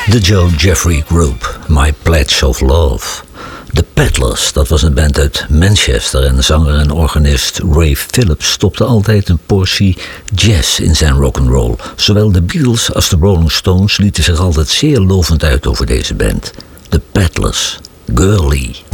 De Joe Jeffrey Group, My Pledge of Love. The Peddlers, dat was een band uit Manchester en zanger en organist Ray Phillips stopte altijd een portie jazz in zijn rock'n'roll. Zowel de Beatles als de Rolling Stones lieten zich altijd zeer lovend uit over deze band. The Peddlers, Girlie.